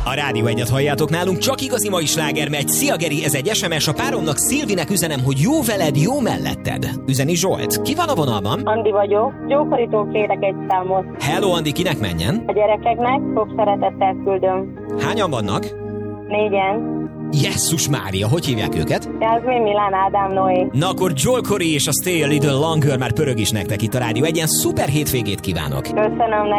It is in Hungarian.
A Rádió Egyet halljátok, nálunk csak igazi mai sláger megy. Szia Geri, ez egy SMS, a páromnak Szilvinek üzenem, hogy jó veled, jó melletted. Üzeni Zsolt. Ki van a vonalban? Andi vagyok. Gyógykorítól kérek egy számot. Hello Andi, kinek menjen? A gyerekeknek sok szeretettel küldöm. Hányan vannak? 4-en. Jesszus Mária, hogy hívják őket? Jászmin, Milán, Ádám, Noé. Na akkor Joel Corey és a Stay a Little Longer már pörög is nektek itt a Rádió Egyen. Szuper hétvégét kívánok! Köszönöm nektek.